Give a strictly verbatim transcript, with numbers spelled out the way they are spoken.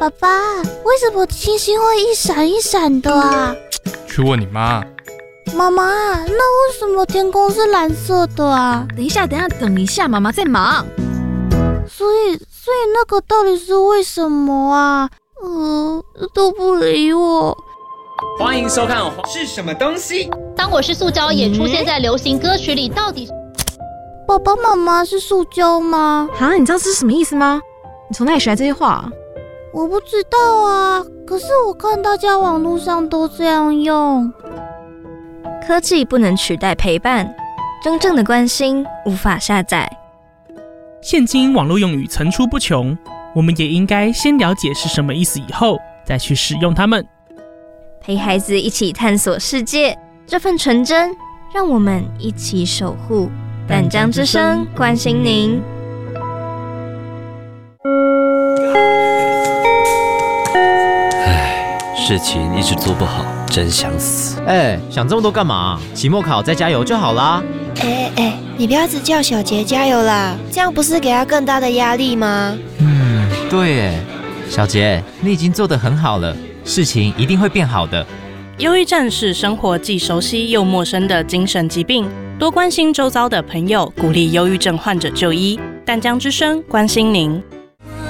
爸爸，为什么星星会一闪一闪的啊？ 去问你妈。 妈妈，那为什么天空是蓝色的啊？ 等一下，等一下，等一下，妈妈在忙。 所以，所以那个到底是为什么啊？呃，都不理我。 欢迎收看是什么东西？ 当我是塑胶也出现在流行歌曲里，到底？ 爸爸妈妈是塑胶吗？ 啊，你知道这是什么意思吗？你从哪里学来这些话？ 我不知道啊，可是我看大家网络上都这样用。 科技不能取代陪伴，真正的关心无法下载。 现今网络用语层出不穷，我们也应该先了解是什么意思，以后再去使用它们。 陪孩子一起探索世界，这份纯真，让我们一起守护。淡江之声关心您。 唉，事情一直做不好，真想死。 哎，想这么多干嘛？期末考再加油就好啦。 哎哎，你不要只叫小杰加油啦，这样不是给他更大的压力吗？ 嗯，对耶，小杰，你已经做得很好了，事情一定会变好的。 忧郁症是生活既熟悉又陌生的精神疾病，多关心周遭的朋友，鼓励忧郁症患者就医。淡江之声关心您。